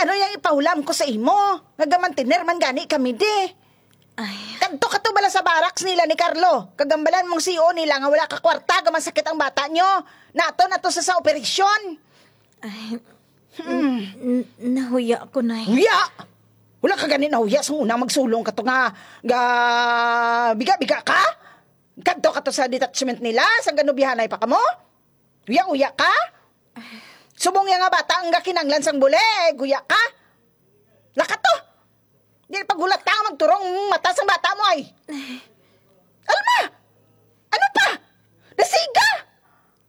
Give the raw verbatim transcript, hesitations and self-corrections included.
Ano yung ipahulam ko sa imo? Nagamantinir man gani kami di. Ay, Kadto ka to bala sa barracks nila ni Carlo. Kagambalan mong C E O nila nga wala ka kwarta, gaman sakit ang bata nyo. Nato na to sa sa operasyon. ay, n- nahuya ko, Nay. Huya! Wala ka gani na huya sa unang magsulong ka to nga, ga, biga-biga ka? Kadto ka to sa detachment nila, sa ganubihanay pa ka mo? Huya-huya ka? Subong yang nga bata ang gakinanglan sang buleg, huya ka? Laka to! Di pagulat ka magturong mata sang bata mo ay. Alma! Ano pa? Nasiga!